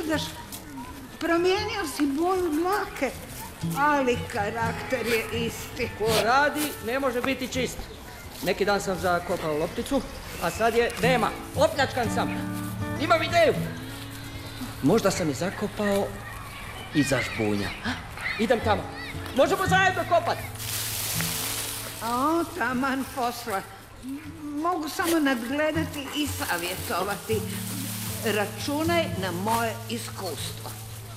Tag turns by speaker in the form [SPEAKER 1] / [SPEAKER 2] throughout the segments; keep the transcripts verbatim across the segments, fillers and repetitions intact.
[SPEAKER 1] izgledaš, promijenio si boju dlake, ali karakter je isti.
[SPEAKER 2] Ko radi, ne može biti čist. Neki dan sam zakopao lopticu, a sad je nema. Opljačkan sam. Imam ideju. Možda sam je zakopao iza žbunja. Idem tamo. Možemo zajedno kopati.
[SPEAKER 1] O, taman posla. Mogu samo nadgledati i savjetovati. Računaj na moje iskustvo.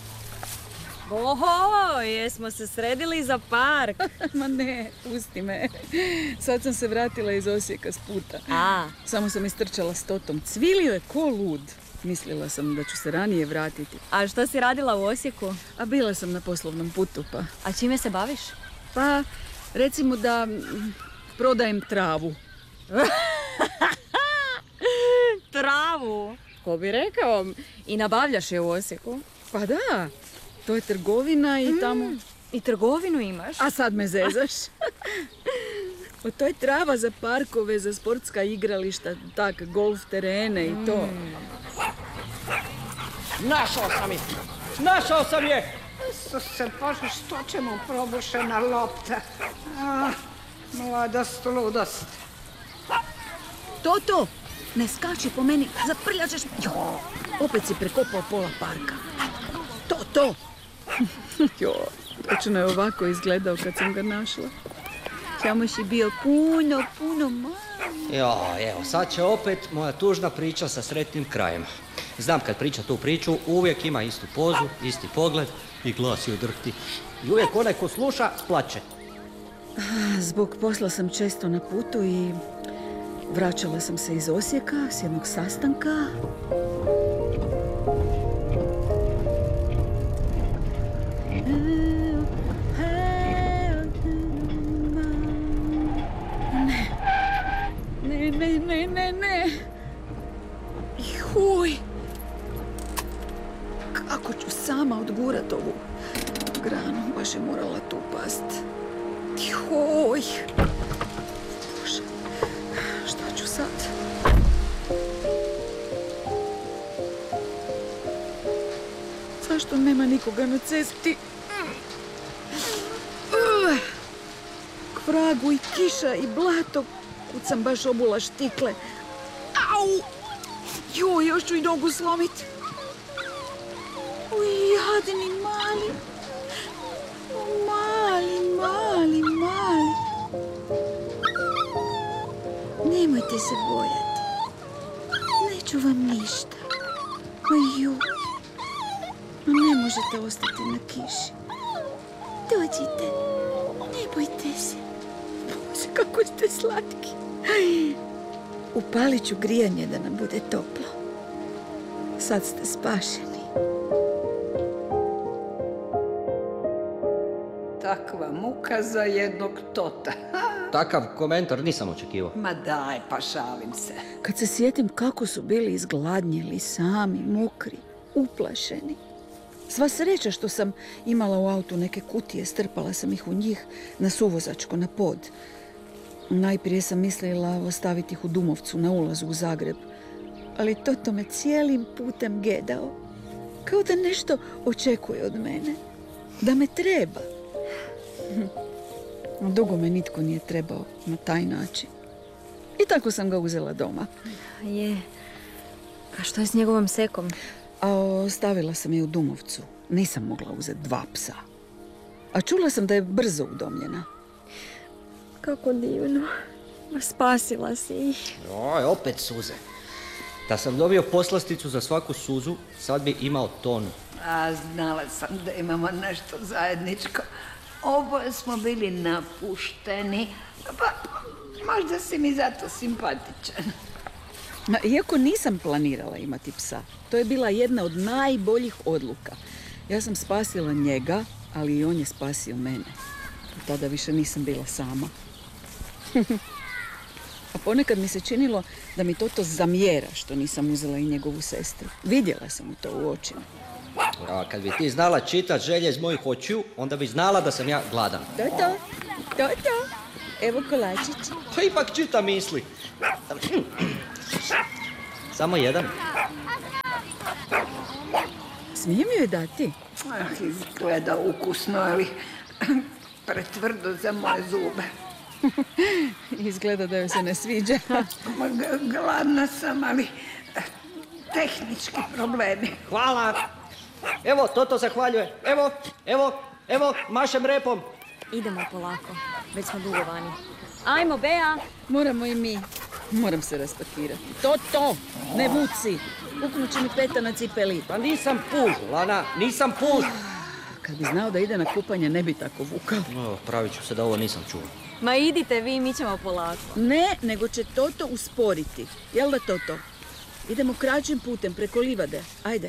[SPEAKER 3] Oho, jesmo se sredili za park.
[SPEAKER 4] Ma ne, pusti me. Sad sam se vratila iz Osijeka s puta.
[SPEAKER 3] A.
[SPEAKER 4] Samo sam istrčala s Totom. Cvilio je ko lud. Mislila sam da ću se ranije vratiti.
[SPEAKER 3] A što si radila u Osijeku?
[SPEAKER 4] A bila sam na poslovnom putu, pa...
[SPEAKER 3] A čime se baviš?
[SPEAKER 4] Pa, recimo da mm, prodajem travu.
[SPEAKER 3] Travu? Ko bi rekao? I nabavljaš je u Osijeku?
[SPEAKER 4] Pa da, to je trgovina i tamo...
[SPEAKER 3] Mm, I trgovinu imaš?
[SPEAKER 4] A sad me zezaš. O, to je trava za parkove, za sportska igrališta, tak, golf terene i to.
[SPEAKER 3] Mm.
[SPEAKER 2] Našao sam je. Našao sam je.
[SPEAKER 1] Isuse Bože, što će mu probušena lopta? Ah, mladost, ludost.
[SPEAKER 4] Toto, ne skači po meni, zaprljačeš... Jo, opet si prekopao pola parka. Toto! Jo, točno je ovako izgledao kad sam ga našla. Samo si bio puno, puno mali.
[SPEAKER 2] Jo, evo, sad će opet moja tužna priča sa sretnim krajem. Znam kad priča tu priču, uvijek ima istu pozu, isti pogled i glas joj drhti. I uvijek onaj ko sluša, plače.
[SPEAKER 4] Zbog posla sam često na putu i vraćala sam se iz Osijeka s jednog sastanka. Ne, ne, ne, ne, ne. Juj. Kako ću sama odgurat ovu granu, baš je morala tu past. Juj. Bože, šta ću sad? Zašto nema nikoga na cesti? Uh, k vragu i kiša i blato. Kud sam baš obula štikle. Au! Joj, još ću i nogu slomit. Uj, jadni mali. Mali, mali, mali. Nemojte se bojati. Neću vam ništa. Ma joj. Ne možete ostati na kiši. Dođite. Ne bojte se. Bože, kako ste slatki. Upalit ću grijanje da nam bude toplo. Sad ste spašeni.
[SPEAKER 1] Takva muka za jednog Tota.
[SPEAKER 2] Takav komentar nisam očekivao.
[SPEAKER 1] Ma daj, pa šalim se.
[SPEAKER 4] Kad se sjetim kako su bili izgladnjeli, sami, mokri, uplašeni. Sva sreća što sam imala u autu neke kutije, strpala sam ih u njih na suvozačko, na pod. Najprije sam mislila ostaviti ih u Dumovcu na ulazu u Zagreb, ali Toto me cijelim putem gedao. Kao da nešto očekuje od mene. Da me treba. Dugo me nitko nije trebao na taj način. I tako sam ga uzela doma.
[SPEAKER 3] Je. A što je s njegovom sekom?
[SPEAKER 4] A ostavila sam je u Dumovcu. Nisam mogla uzeti dva psa. A čula sam da je brzo udomljena.
[SPEAKER 3] Kako divno. Spasila si ih.
[SPEAKER 2] Oj, opet suze. Da sam dobio poslasticu za svaku suzu, sad bi imao tonu.
[SPEAKER 1] A znala sam da imamo nešto zajedničko. Oboje smo bili napušteni, pa možda si mi zato simpatičan.
[SPEAKER 4] Iako nisam planirala imati psa, to je bila jedna od najboljih odluka. Ja sam spasila njega, ali i on je spasio mene. Tada više nisam bila sama. A ponekad mi se činilo da mi Toto zamjera što nisam uzela i njegovu sestru. Vidjela sam mu to u očima.
[SPEAKER 2] A kad bi ti znala čitat želje iz mojih očiju, onda bi znala da sam ja gladan.
[SPEAKER 4] Toto, Toto, evo kolačić.
[SPEAKER 2] Pa ipak čita misli. Samo jedan.
[SPEAKER 4] Smijem joj dati?
[SPEAKER 1] Ah, izgleda ukusno, ali pretvrdo za moje zube.
[SPEAKER 4] Izgleda da joj se ne sviđa.
[SPEAKER 1] Ma, g- Gladna sam, ali tehnički problemi.
[SPEAKER 2] Hvala. Evo, Toto zahvaljuje. Evo, evo, evo, mašem repom.
[SPEAKER 3] Idemo polako, već smo dugo vani. Ajmo, Bea!
[SPEAKER 4] Moramo i mi. Moram se raspakirati. To, to! Ne vuci! Puknuće mi peta na cipeli.
[SPEAKER 2] Pa nisam puž, Lana, nisam puž.
[SPEAKER 4] Kad bi znao da ide na kupanje, ne bi tako vukao.
[SPEAKER 2] No, pravit ću se da ovo nisam čuo.
[SPEAKER 3] Ma idite vi, mi ćemo polako.
[SPEAKER 4] Ne, nego će Toto usporiti. Jel da, Toto? Idemo kraćim putem, preko livade. Ajde.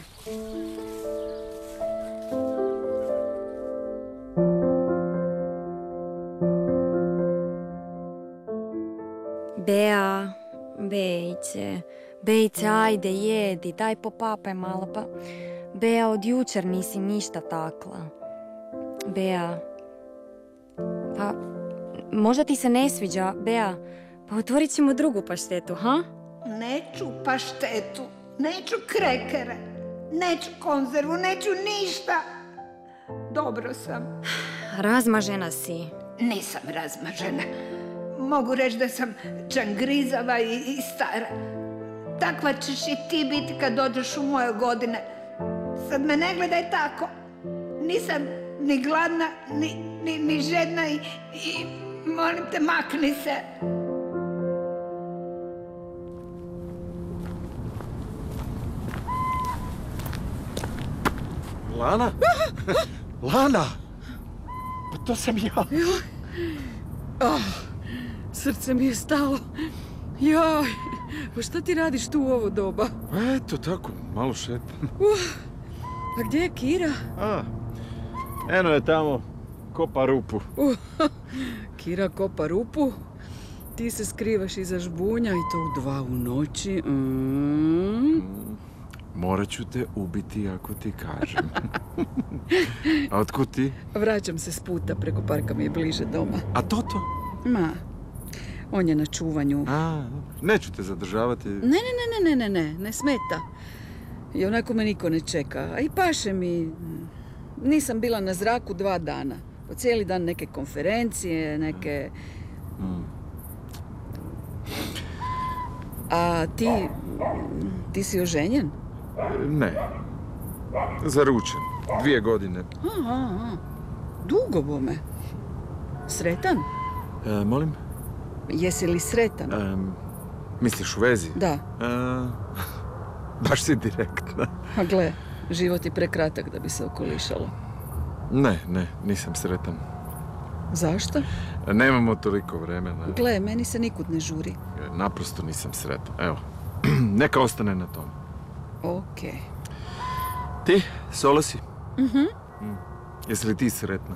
[SPEAKER 3] Bea, Bejce, Bejce, ajde jedi, daj popapaj malo pa... Bea, od jučer nisi ništa takla. Bea, pa možda ti se ne sviđa, Bea, pa otvorit ćemo drugu paštetu, ha?
[SPEAKER 1] Neću paštetu, neću krekere, neću konzervu, neću ništa. Dobro sam.
[SPEAKER 3] Razmažena si.
[SPEAKER 1] Nisam razmažena. Mogu reći da sam čangrizava i, i stara. Takva ćeš i ti biti kad dođeš u moje godine. Sad me ne gledaj tako. Nisam ni gladna, ni, ni, ni žedna i, i molim te, makni se.
[SPEAKER 5] Lana? Lana! Pa to sam ja.
[SPEAKER 4] Oh, srce mi je stalo. Joj, pa šta ti radiš tu u ovo doba?
[SPEAKER 5] Pa eto, tako, malo šetam.
[SPEAKER 4] Uh, a gdje je Kira?
[SPEAKER 5] A, eno je tamo, kopa rupu.
[SPEAKER 4] Uh, Kira kopa rupu? Ti se skrivaš iza žbunja i to u dva u noći. Mm.
[SPEAKER 5] Morat ću te ubiti ako ti kažem. A otkud ti?
[SPEAKER 4] Vraćam se s puta, preko parka mi je bliže doma.
[SPEAKER 5] A Toto?
[SPEAKER 4] Ma, on je na čuvanju.
[SPEAKER 5] A, neću te zadržavati.
[SPEAKER 4] Ne, ne, ne, ne, ne, ne, ne smeta. I onako me niko ne čeka. A i paše mi. Nisam bila na zraku dva dana. Po cijeli dan neke konferencije, neke...
[SPEAKER 5] Mm.
[SPEAKER 4] A ti... Ti si oženjen?
[SPEAKER 5] Ne. Zaručen. Dvije godine.
[SPEAKER 4] A, a, a. Dugo bome. Sretan?
[SPEAKER 5] E, molim?
[SPEAKER 4] Jesi li sretan?
[SPEAKER 5] E, misliš u vezi?
[SPEAKER 4] Da.
[SPEAKER 5] E, baš si direktna.
[SPEAKER 4] A gle, život je prekratak da bi se okolišalo.
[SPEAKER 5] Ne, ne, nisam sretan.
[SPEAKER 4] Zašto?
[SPEAKER 5] Nemamo toliko vremena.
[SPEAKER 4] Gle, meni se nikud ne žuri.
[SPEAKER 5] Naprosto nisam sretan. Evo, neka ostane na tom.
[SPEAKER 4] Okej.
[SPEAKER 5] Ti, Solo si?
[SPEAKER 4] Mhm.
[SPEAKER 5] Mm. Jesi li ti sretna?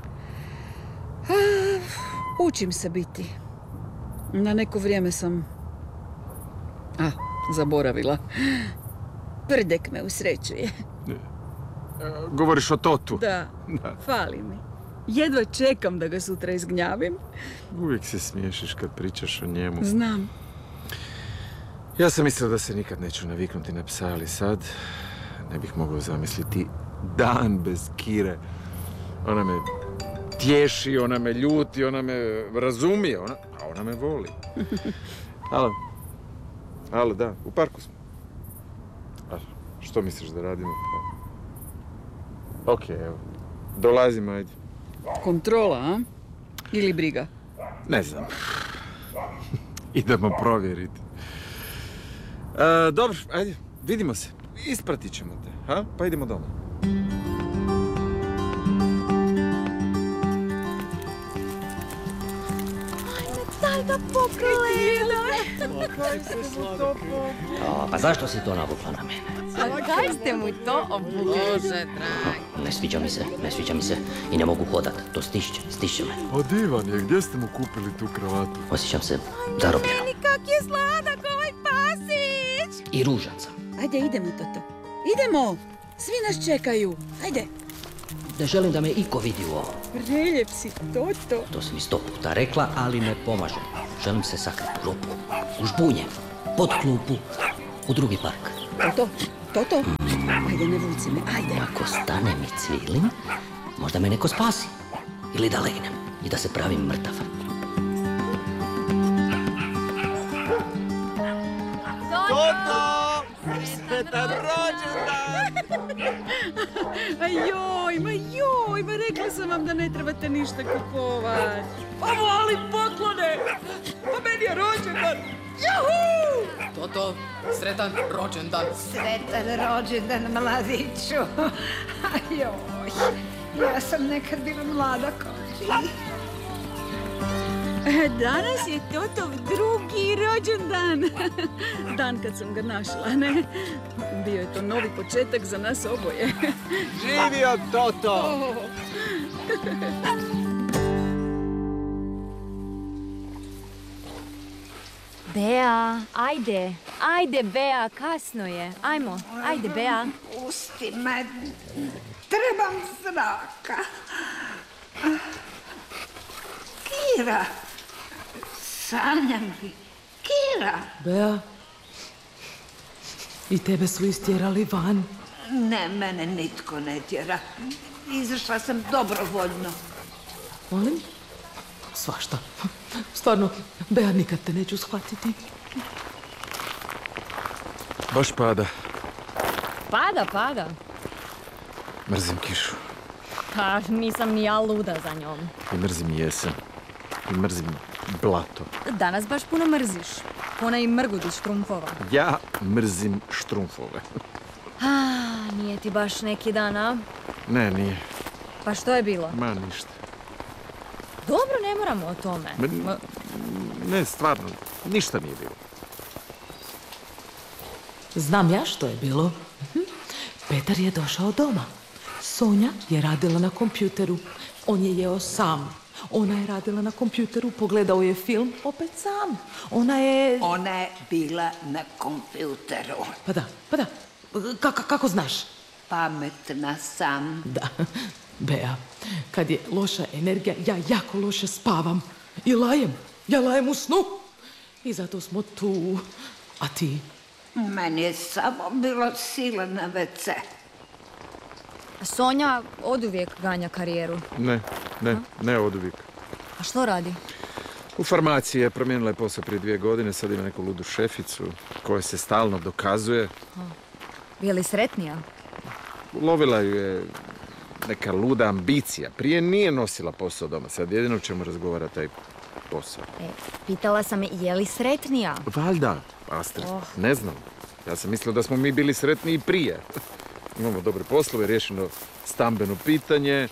[SPEAKER 4] Učim se biti. Na neko vrijeme sam... A, zaboravila. Prdek me usrećuje.
[SPEAKER 5] E, govoriš o Totu?
[SPEAKER 4] Da,
[SPEAKER 5] Da.
[SPEAKER 4] fali mi. Jedva čekam da ga sutra izgnjavim.
[SPEAKER 5] Uvijek se smiješiš kad pričaš o njemu.
[SPEAKER 4] Znam.
[SPEAKER 5] Ja sam mislio da se nikad neću naviknuti na psa, ali sad ne bih mogao zamisliti dan bez Kire. Ona me tješi, ona me ljuti, ona me razumije, ona, a ona me voli. Alo, alo, da, u parku smo. A što misliš da radimo? Ok, evo, dolazimo, ajde.
[SPEAKER 4] Kontrola, a? Ili briga?
[SPEAKER 5] Ne znam. Idemo provjeriti. E, dobro, ajde, vidimo se. Ispratit ćemo te, ha? Pa idemo doma.
[SPEAKER 3] Daj da pogledaj!
[SPEAKER 2] A, pa zašto si to navukla na mene?
[SPEAKER 3] A kaj ste mu to obukli?
[SPEAKER 2] Ne sviđa mi se, ne sviđa mi se i ne mogu hodat. To stišće, stišće me.
[SPEAKER 5] O, divan je, gdje ste mu kupili tu kravatu?
[SPEAKER 2] Osjećam se zarobljeno.
[SPEAKER 3] Kak je sladak ovaj pasić!
[SPEAKER 2] I ružan sam.
[SPEAKER 4] Ajde, idemo, Toto. Idemo! Svi nas čekaju. Ajde.
[SPEAKER 2] Ne želim da me iko vidi u ovo.
[SPEAKER 4] Preljep si, Toto.
[SPEAKER 2] To si mi sto puta rekla, ali ne pomaže. Želim se sakriti u rupu, u žbunje, pod klupu, u drugi park.
[SPEAKER 4] Toto, Toto. Ajde. Ajde, ne vuci me, ajde.
[SPEAKER 6] Ako stanem i cvilim, možda me neko spasi. Ili da legnem i da se pravim mrtav.
[SPEAKER 5] Toto! Sretan rođendan!
[SPEAKER 4] A joj, ma joj, ma rekla sam vam da ne trebate ništa kupovat.
[SPEAKER 2] Pa volim poklone! Pa meni je rođendan! Juhu!
[SPEAKER 7] Toto, sretan rođendan.
[SPEAKER 1] Sretan rođendan, mladiću. Joj, ja sam nekad bila mlada kao ti.
[SPEAKER 4] Danas je Totov drugi rođendan. Dan kad sam ga našla, ne? Bio je to novi početak za nas oboje.
[SPEAKER 5] Živio Toto!
[SPEAKER 3] Bea, ajde, ajde Bea, kasno je. Ajmo, ajde Bea.
[SPEAKER 1] Pusti me, trebam zraka. Kira, sanjam li? Kira!
[SPEAKER 7] Bea, i tebe su istjerali van.
[SPEAKER 1] Ne, mene nitko ne tjera. Izašla sam dobrovoljno.
[SPEAKER 7] Molim? Svašta. Stvarno, Bea, nikad te neću shvatiti.
[SPEAKER 5] Baš pada.
[SPEAKER 3] Pada, pada.
[SPEAKER 5] Mrzim kišu.
[SPEAKER 3] Pa nisam ni ja luda za njom.
[SPEAKER 5] I mrzim jesen. I mrzim blato.
[SPEAKER 3] Danas baš puno mrziš. Ona i mrgudi štrumfova.
[SPEAKER 5] Ja mrzim štrumfove.
[SPEAKER 3] A, nije ti baš neki dan, a?
[SPEAKER 5] Ne, nije.
[SPEAKER 3] Pa što je bilo?
[SPEAKER 5] Ma ništa.
[SPEAKER 3] Dobro, ne moramo o tome.
[SPEAKER 5] Ma, ne, stvarno, ništa nije bilo.
[SPEAKER 7] Znam ja što je bilo. Petar je došao doma. Sonja je radila na kompjuteru. On je jeo sam. Ona je radila na kompjuteru, pogledao je film, opet sam. Ona je...
[SPEAKER 1] Ona je bila na kompjuteru.
[SPEAKER 7] Pa da, pa da. Kako, kako znaš?
[SPEAKER 1] Pametna sam.
[SPEAKER 7] Da, Bea, kad je loša energija, ja jako loše spavam. I lajem, ja lajem u snu. I zato smo tu. A ti?
[SPEAKER 1] Meni je samo bilo sila na ve ce.
[SPEAKER 3] Sonja oduvijek ganja karijeru.
[SPEAKER 5] Ne, ne, ne oduvijek.
[SPEAKER 3] A što radi?
[SPEAKER 5] U farmaciji je promijenila je posao prije dvije godine, sad ima neku ludu šeficu koja se stalno dokazuje.
[SPEAKER 3] Je li sretnija?
[SPEAKER 5] Ulovila ju je neka luda ambicija. Prije nije nosila posao doma, sad jedino ćemo razgovarati taj posao.
[SPEAKER 3] E, pitala sam je, je li sretnija?
[SPEAKER 5] Valjda, Astrid,
[SPEAKER 3] Oh.
[SPEAKER 5] ne znam. Ja sam mislio da smo mi bili sretni i prije. Imamo dobre poslove, riješeno stambeno pitanje,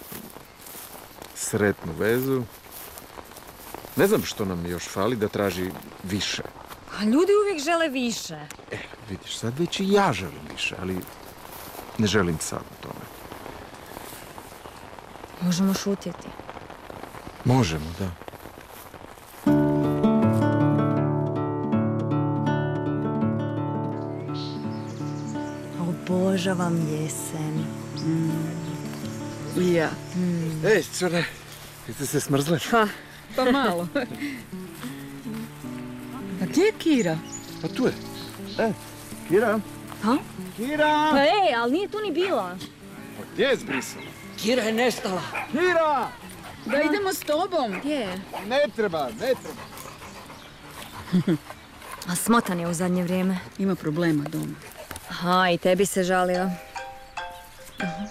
[SPEAKER 5] sretnu vezu. Ne znam što nam još fali da traži više.
[SPEAKER 3] A ljudi uvijek žele više.
[SPEAKER 5] E, vidiš, sad već i ja želim više, ali ne želim sad o tome.
[SPEAKER 3] Možemo šutjeti.
[SPEAKER 5] Možemo, da.
[SPEAKER 3] Obožavam jesen.
[SPEAKER 4] I ja.
[SPEAKER 5] Ej, cure, jeste se smrzle?
[SPEAKER 4] Pa, pa malo. A gdje je Kira?
[SPEAKER 5] Pa tu je. E, Kira?
[SPEAKER 3] Ha?
[SPEAKER 5] Kira!
[SPEAKER 3] Pa ej, ali nije tu ni bila.
[SPEAKER 5] Pa gdje je zbrisala?
[SPEAKER 2] Kira je nestala.
[SPEAKER 5] Kira!
[SPEAKER 4] Da idemo s tobom.
[SPEAKER 3] Gdje je?
[SPEAKER 5] Ne treba, ne treba.
[SPEAKER 3] A smotan je u zadnje vrijeme.
[SPEAKER 4] Ima problema doma.
[SPEAKER 3] Aha, i tebi se žalio. Aha.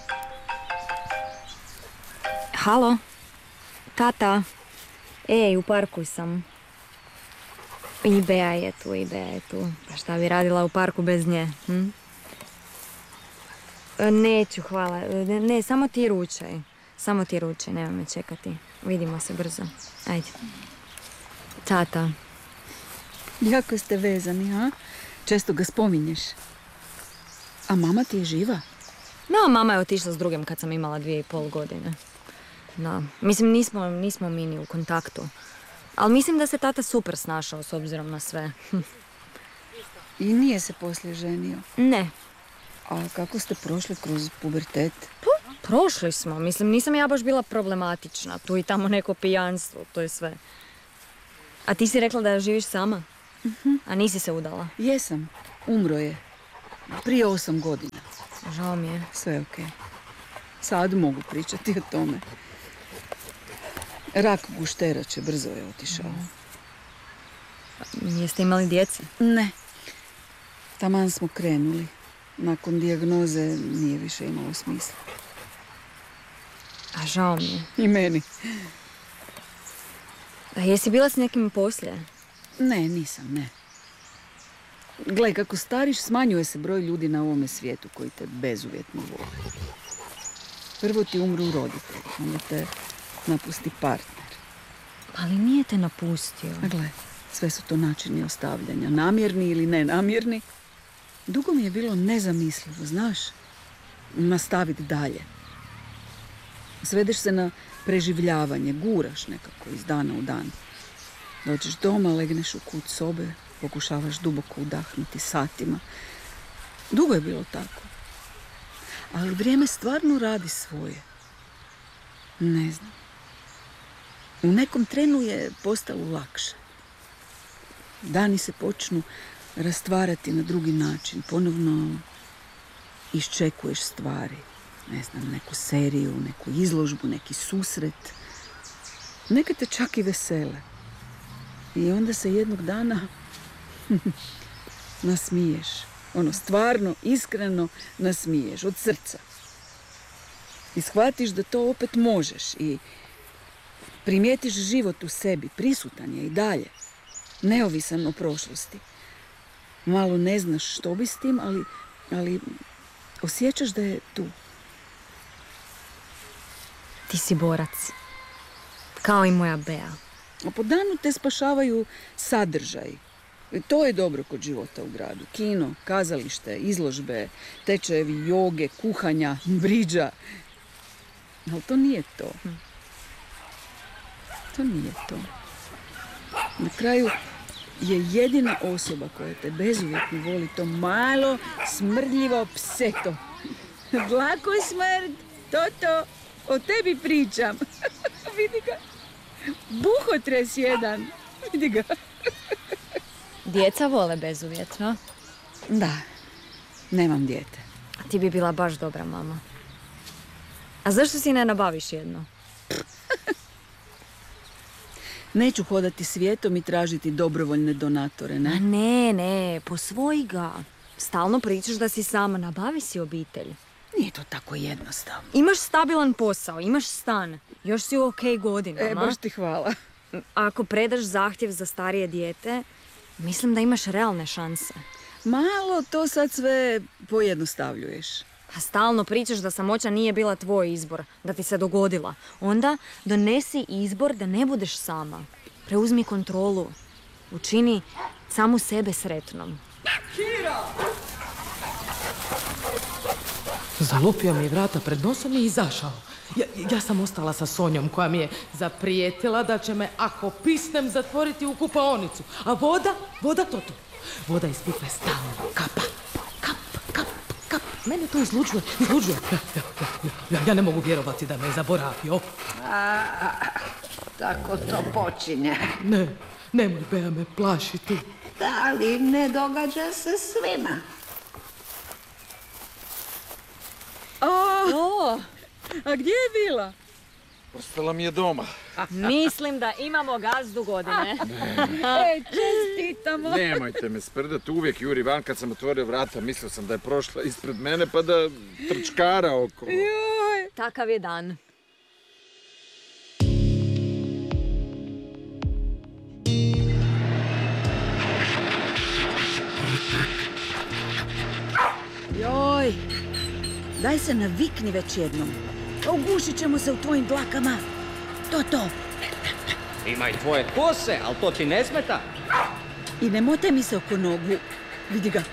[SPEAKER 3] Halo? Tata? Ej, u parku sam. I Bea je tu, i Bea je tu. Pa šta bi radila u parku bez nje? Hm? E, Neću, hvala. Ne, ne, samo ti ručaj. Samo ti ručaj, nema me čekati. Vidimo se brzo. Ajde. Tata.
[SPEAKER 4] Jako ste vezani, a? Često ga spominješ. A mama ti je živa?
[SPEAKER 3] No, mama je otišla s drugim kad sam imala dvije i pol godine. Da, mislim, nismo, nismo mi ni u kontaktu. Ali mislim da se tata super snašao s obzirom na sve.
[SPEAKER 4] I nije se poslije ženio.
[SPEAKER 3] Ne,
[SPEAKER 4] A kako ste prošli kroz pubertet?
[SPEAKER 3] prošli smo. Mislim, nisam ja baš bila problematična. Tu i tamo neko pijanstvo, to je sve. A ti si rekla da živiš sama? A nisi se udala?
[SPEAKER 4] Jesam. Umro je. Prije osam godina.
[SPEAKER 3] Žao mi je.
[SPEAKER 4] Sve je okej. Sad mogu pričati o tome. Rak gušterače brzo je otišao.
[SPEAKER 3] Jeste imali djece?
[SPEAKER 4] Ne. Taman smo krenuli. Nakon dijagnoze nije više imalo smisla.
[SPEAKER 3] A žao mi je.
[SPEAKER 4] I meni.
[SPEAKER 3] A jesi bila s nekim poslije?
[SPEAKER 4] Ne, nisam, ne. Gle, kako stariš, smanjuje se broj ljudi na ovome svijetu koji te bezuvjetno vole. Prvo ti umru roditelji, onda te napusti partner.
[SPEAKER 3] Ali nije te napustio.
[SPEAKER 4] A gle, sve su to načini ostavljanja, namjerni ili nenamjerni. Dugo mi je bilo nezamislivo, znaš, nastaviti dalje. Svedeš se na preživljavanje, guraš nekako iz dana u dan. Dođeš doma, legneš u kut sobe, pokušavaš duboko udahnuti satima. Dugo je bilo tako. Ali vrijeme stvarno radi svoje. Ne znam. U nekom trenu je postalo lakše. Dani se počnu rastvarati na drugi način. Ponovno iščekuješ stvari. Ne znam, neku seriju, neku izložbu, neki susret. Neke te čak i vesele. I onda se jednog dana nasmiješ. Ono, stvarno, iskreno nasmiješ, od srca. I shvatiš da to opet možeš i primijetiš život u sebi, prisutan je i dalje. Neovisan o prošlosti. Malo ne znaš što bi s tim, ali, ali osjećaš da je tu.
[SPEAKER 3] Ti si borac. Kao i moja Bea.
[SPEAKER 4] A po danu te spašavaju sadržaj. I to je dobro kod života u gradu. Kino, kazalište, izložbe, tečajevi joge, kuhanja, bridža. Ali to nije to. To nije to. Na kraju je jedina osoba koja te bezuvjetno voli to malo, smrdljivo pseto. Dlako smrd, Toto, o tebi pričam. Vidi ga. Buhotres jedan. Vidi ga.
[SPEAKER 3] Djeca vole bezuvjetno.
[SPEAKER 4] Da, nemam dijete.
[SPEAKER 3] A ti bi bila baš dobra mama. A zašto si ne nabaviš jedno?
[SPEAKER 4] Neću hodati svijetom i tražiti dobrovoljne donatore, ne?
[SPEAKER 3] A ne, ne, posvoji ga. Stalno pričaš da si sama, nabavi si obitelj.
[SPEAKER 4] Nije to tako jednostavno.
[SPEAKER 3] Imaš stabilan posao, imaš stan, još si u okej godinama.
[SPEAKER 4] E, baš ti hvala.
[SPEAKER 3] Ako predaš zahtjev za starije dijete, mislim da imaš realne šanse.
[SPEAKER 4] Malo to sad sve pojednostavljuješ.
[SPEAKER 3] A stalno pričaš da samoća nije bila tvoj izbor, da ti se dogodila. Onda donesi izbor da ne budeš sama. Preuzmi kontrolu. Učini samu sebe sretnom.
[SPEAKER 2] Kira!
[SPEAKER 7] Zalupio mi je vrata pred nosom i izašao. Ja, ja sam ostala sa Sonjom koja mi je zaprijetila da će me, ako pisnem, zatvoriti u kupaonicu. A voda, voda to tu. Voda iz pipe stalno kapa, kap, kap, kap. Mene to izluđuje, izluđuje. Ja, ja, ja, ja, ja ne mogu vjerovati da me je zaboravio.
[SPEAKER 1] A, tako to počinje.
[SPEAKER 7] Ne, nemoj Bea me plašiti.
[SPEAKER 1] Da, ali ne događa se svima.
[SPEAKER 4] O, a gdje je bila?
[SPEAKER 5] Ostala mi je doma.
[SPEAKER 3] Mislim da imamo gazdu godine.
[SPEAKER 4] E, čestitamo.
[SPEAKER 5] Nemojte me sprdati, uvijek juri van. Kad sam otvorio vrata, mislio sam da je prošla ispred mene pa da trčkara okolo.
[SPEAKER 3] Takav je dan.
[SPEAKER 4] Joj, daj se navikni već jednom. Ugušit ćemo se u tvojim dlakama. To, to.
[SPEAKER 2] Ima i tvoje kose, ali to ti ne smeta.
[SPEAKER 4] I ne motaj mi se oko nogu. Vidi ga.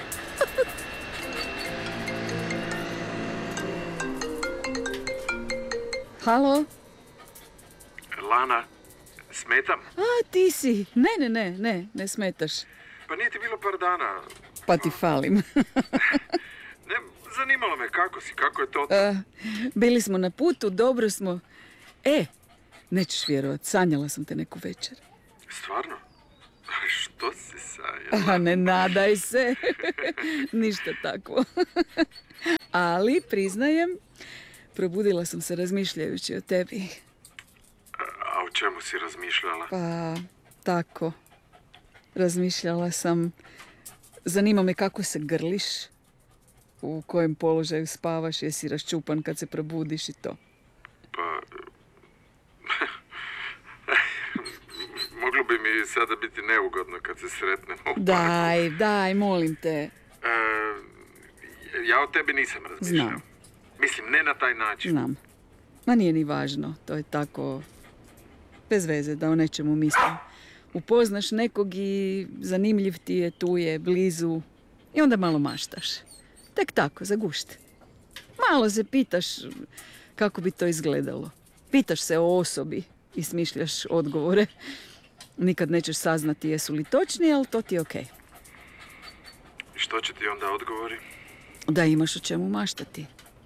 [SPEAKER 4] Halo?
[SPEAKER 5] Lana, smetam?
[SPEAKER 4] A, ti si. Ne, ne, ne, ne, ne smetaš.
[SPEAKER 5] Pa nije ti bilo par dana.
[SPEAKER 4] Pa ti falim.
[SPEAKER 5] Ne, zanimalo me kako si, kako je to.
[SPEAKER 4] A, bili smo na putu, dobro smo. E, nećeš vjerovat, sanjala sam te neku večer.
[SPEAKER 5] Stvarno? što si sanjala?
[SPEAKER 4] A ne nadaj se. Ništa takvo. Ali, priznajem, probudila sam se razmišljajući o tebi.
[SPEAKER 5] A o čemu si razmišljala?
[SPEAKER 4] Pa, tako. Razmišljala sam, zanima me kako se grliš, u kojem položaju spavaš, jesi raščupan kad se probudiš i to.
[SPEAKER 5] Pa... Moglo bi mi sada biti neugodno kad se sretnemo u parku.
[SPEAKER 4] Daj, daj, molim te.
[SPEAKER 5] E, ja o tebi nisam razmišljao.
[SPEAKER 4] Znam.
[SPEAKER 5] Mislim, ne na taj način.
[SPEAKER 4] Znam. Ma nije ni važno, to je tako bez veze da o nečemu mislim. Upoznaš nekog i zanimljiv ti je, tu je, blizu i onda malo maštaš. Tek tako, za gušt. Malo se pitaš kako bi to izgledalo. Pitaš se o osobi i smišljaš odgovore. Nikad nećeš saznati jesu li točni, ali to ti je okej.
[SPEAKER 5] I što će ti onda odgovori?
[SPEAKER 4] Da imaš o čemu maštati.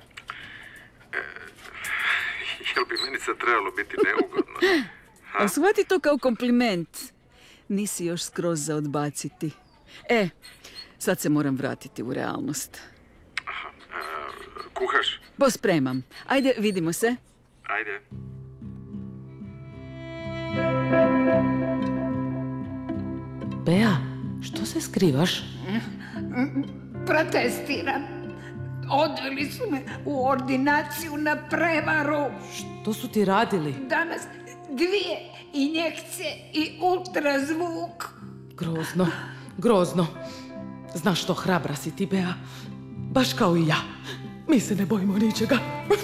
[SPEAKER 5] Jel bi meni sad trebalo biti neugodno?
[SPEAKER 4] A shvati to kao kompliment. Nisi još skroz za odbaciti. E, sad se moram vratiti u realnost.
[SPEAKER 5] Aha, e, kuhaš?
[SPEAKER 4] Pospremam. Ajde, vidimo se.
[SPEAKER 5] Ajde.
[SPEAKER 7] Bea, što se skrivaš?
[SPEAKER 1] Protestiram. Odveli su me u ordinaciju na prevaru.
[SPEAKER 7] Što su ti radili?
[SPEAKER 1] Danas dvije injekcije i ultrazvuk.
[SPEAKER 7] Grozno, grozno. Znaš što, hrabra si ti, Bea. Baš kao i ja. Mi se ne bojimo ničega.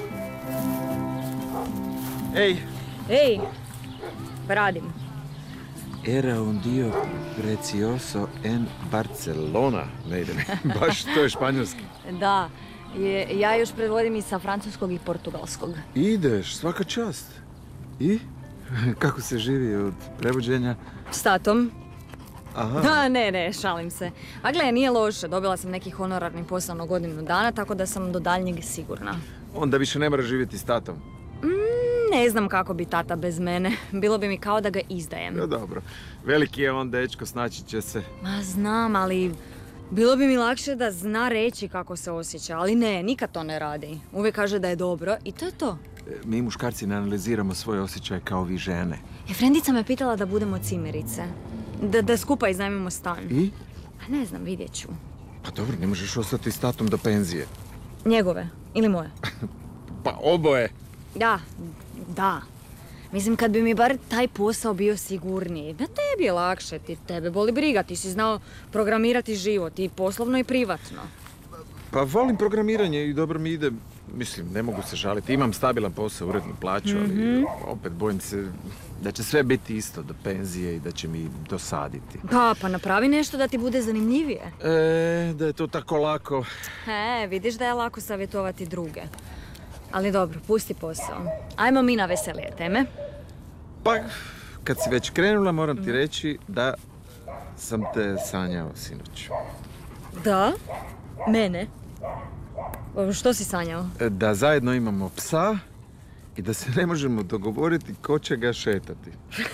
[SPEAKER 5] Ej!
[SPEAKER 3] Ej, radim.
[SPEAKER 5] Era un dio precioso en Barcelona. Ne ide mi. Baš to je španjolski.
[SPEAKER 3] Da, je, ja još predvodim i sa francuskog i portugalskog.
[SPEAKER 5] Ideš, svaka čast. I? Kako se živi od prevođenja?
[SPEAKER 3] S tatom.
[SPEAKER 5] Aha.
[SPEAKER 3] Da, ne, ne, šalim se. A gle, nije loše, dobila sam neki honorarni posao na godinu dana, tako da sam do daljnjeg sigurna.
[SPEAKER 5] Onda više ne mora živjeti s tatom.
[SPEAKER 3] Ne znam kako bi tata bez mene. Bilo bi mi kao da ga izdajem.
[SPEAKER 5] Ja, dobro. Veliki je on dečko, snaći će se.
[SPEAKER 3] Ma znam, ali bilo bi mi lakše da zna reći kako se osjeća, ali ne, nikad to ne radi. Uvijek kaže da je dobro i to je to.
[SPEAKER 5] E, Mi muškarci ne analiziramo svoje osjećaje kao vi žene.
[SPEAKER 3] E, frendica me pitala da budemo cimerice. Da, da skupa iznajmimo stan.
[SPEAKER 5] I?
[SPEAKER 3] A ne znam, vidjet ću.
[SPEAKER 5] Pa dobro, ne možeš ostati s tatom do penzije.
[SPEAKER 3] Njegove ili moje?
[SPEAKER 5] Pa oboje.
[SPEAKER 3] Da, da. Mislim, kad bi mi bar taj posao bio sigurniji. Da tebi je lakše, ti tebe boli briga, ti si znao programirati život i poslovno i privatno.
[SPEAKER 5] Pa volim programiranje i dobro mi ide. Mislim, ne mogu se žaliti. Imam stabilan posao, urednu plaću, ali
[SPEAKER 3] Mhm.
[SPEAKER 5] opet bojim se da će sve biti isto do penzije i da će mi dosaditi.
[SPEAKER 3] Pa, pa napravi nešto da ti bude zanimljivije.
[SPEAKER 5] E, da je to tako lako.
[SPEAKER 3] E, vidiš da je lako savjetovati druge. Ali dobro, pusti posao. Ajmo mi na veselije teme.
[SPEAKER 5] Pa, kad si već krenula, moram ti reći da sam te sanjao sinoć.
[SPEAKER 3] Da? Mene? O, što si sanjao?
[SPEAKER 5] E, Da zajedno imamo psa i da se ne možemo dogovoriti ko će ga šetati.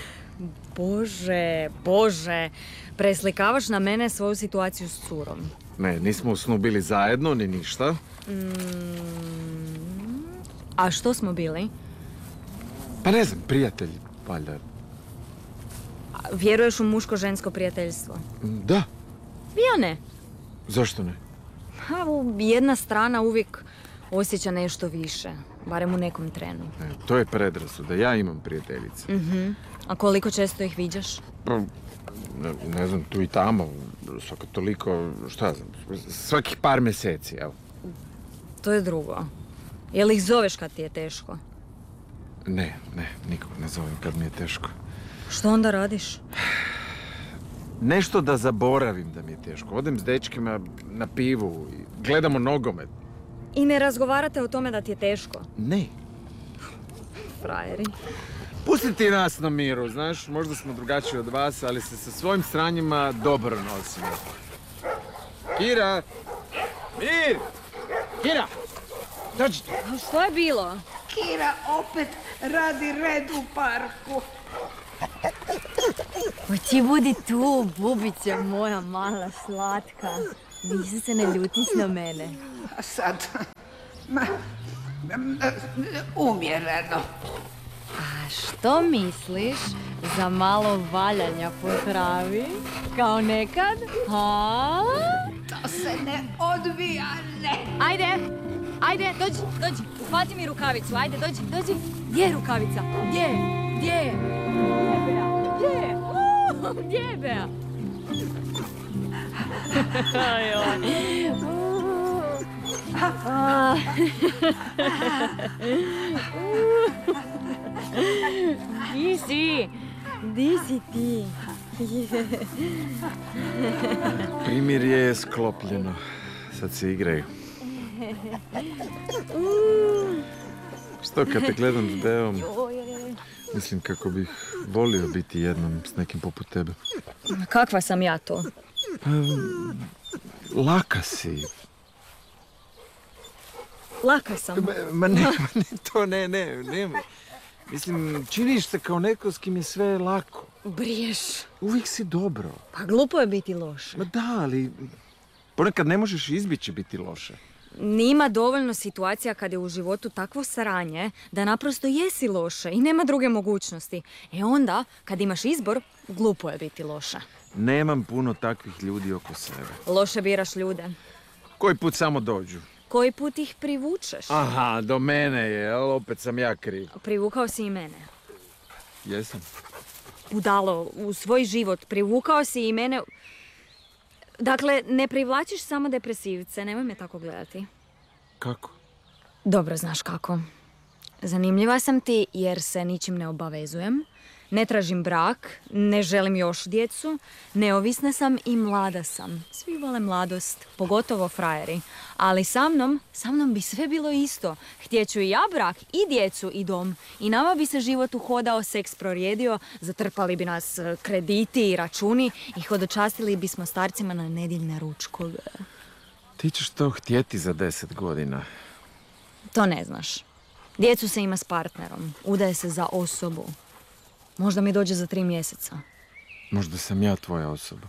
[SPEAKER 3] Bože, bože. Preslikavaš na mene svoju situaciju s curom.
[SPEAKER 5] Ne, nismo u snu bili zajedno, ni ništa.
[SPEAKER 3] A što smo bili?
[SPEAKER 5] Pa ne znam, prijatelji, valjda.
[SPEAKER 3] A, vjeruješ u muško-žensko prijateljstvo?
[SPEAKER 5] Da,
[SPEAKER 3] Ja ne.
[SPEAKER 5] zašto ne?
[SPEAKER 3] Ha, u- jedna strana uvijek osjeća nešto više. Barem u nekom trenu.
[SPEAKER 5] E, to je predrasuda, ja imam prijateljice.
[SPEAKER 3] A koliko često ih viđaš?
[SPEAKER 5] Pa, ne, ne znam, tu i tamo, svako toliko, šta ja znam, svakih par mjeseci, evo.
[SPEAKER 3] To je drugo. Jel ih zoveš kad ti je teško?
[SPEAKER 5] Ne, ne, nikog ne zovem kad mi je teško.
[SPEAKER 3] Što onda radiš?
[SPEAKER 5] Nešto da zaboravim da mi je teško. Odem s dečkima na pivu i gledamo nogomet.
[SPEAKER 3] I ne razgovarate o tome da ti je teško?
[SPEAKER 5] Ne.
[SPEAKER 3] Frajeri.
[SPEAKER 5] Pusti ti nas na miru, znaš, možda smo drugačiji od vas, ali se sa svojim sranjima dobro nosimo. Kira! Mir! Kira! Dođi tu!
[SPEAKER 3] A što je bilo?
[SPEAKER 1] Kira opet radi red u parku.
[SPEAKER 3] Pa ti budi tu, bubice moja mala slatka. Ništa se ne ljutiš na mene.
[SPEAKER 1] A sad, ma, umjereno.
[SPEAKER 3] A što misliš za malo valjanja po travi? Kao nekad? Ha?
[SPEAKER 1] To se ne odvija, ne.
[SPEAKER 3] Ajde, ajde, dođi, dođi. Uhvati mi rukavicu, ajde, dođi, dođi. Gdje je rukavica? Gdje? Gdje? Gdje? Uh, Gdje je Bea? Ajoj. Ah. Di si? Di si ti?
[SPEAKER 5] Primirje je sklopljeno. Sad se igraju. Što kad te gledam s Beom, mislim kako bih volio biti jednom s nekim poput tebe.
[SPEAKER 3] Kakva sam ja to?
[SPEAKER 5] Pa, laka si.
[SPEAKER 3] Laka sam.
[SPEAKER 5] Ma, ma ne, ma ne, to ne, ne, ne. Mislim, činiš se kao neko s kim je sve lako.
[SPEAKER 3] Briješ.
[SPEAKER 5] Uvijek si dobro.
[SPEAKER 3] Pa glupo je biti loše.
[SPEAKER 5] Ma da, ali ponekad ne možeš izbjeći biti loše.
[SPEAKER 3] Nima dovoljno situacija kad je u životu takvo sranje da naprosto jesi loše i nema druge mogućnosti. E onda, kad imaš izbor, glupo je biti loša.
[SPEAKER 5] Nemam puno takvih ljudi oko sebe.
[SPEAKER 3] Loše biraš ljude.
[SPEAKER 5] Koji put samo dođu.
[SPEAKER 3] Koji put ih privučeš?
[SPEAKER 5] Aha, do mene je, jel? Opet sam ja kriv.
[SPEAKER 3] Privukao si i mene.
[SPEAKER 5] Jesam.
[SPEAKER 3] Budalo, u svoj život. Privukao si i mene. Dakle, ne privlačiš samo depresivce, nemoj me tako gledati.
[SPEAKER 5] Kako?
[SPEAKER 3] Dobro znaš kako. Zanimljiva sam ti jer se ničim ne obavezujem. Ne tražim brak, ne želim još djecu, neovisna sam i mlada sam. Svi vole mladost, pogotovo frajeri. Ali sa mnom, sa mnom bi sve bilo isto. Htjeću i ja brak, i djecu, i dom. I nama bi se život uhodao, seks prorijedio, zatrpali bi nas krediti i računi i hodočastili bismo starcima na nedjeljne ručkove.
[SPEAKER 5] Ti ćeš to htjeti za deset godina.
[SPEAKER 3] To ne znaš. Djecu se ima s partnerom, udaje se za osobu. Možda mi dođe za tri mjeseca.
[SPEAKER 5] Možda sam ja tvoja osoba.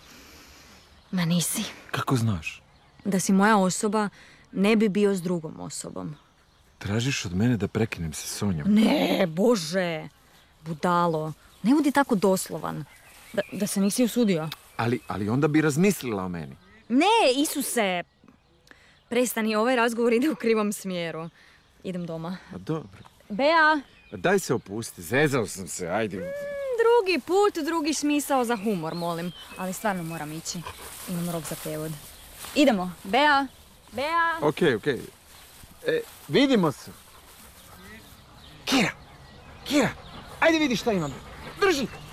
[SPEAKER 3] Ma nisi.
[SPEAKER 5] Kako znaš?
[SPEAKER 3] Da si moja osoba, ne bi bio s drugom osobom.
[SPEAKER 5] Tražiš od mene da prekinem se Sonjom?
[SPEAKER 3] Ne, Bože! Budalo, ne budi tako doslovan. Da, da se nisi usudio.
[SPEAKER 5] Ali, ali onda bi razmislila o meni.
[SPEAKER 3] Ne, Isuse! Prestani, ovaj razgovor ide u krivom smjeru. Idem doma.
[SPEAKER 5] A dobro.
[SPEAKER 3] Bea!
[SPEAKER 5] Daj se opusti, zezao sam se, ajde.
[SPEAKER 3] Drugi put, drugi smisao za humor, molim. Ali stvarno moram ići. Imam rok za prijevod. Idemo. Bea! Bea!
[SPEAKER 5] Okej, okej. E, vidimo se. Kira! Kira! Ajde vidi šta imam. Drži!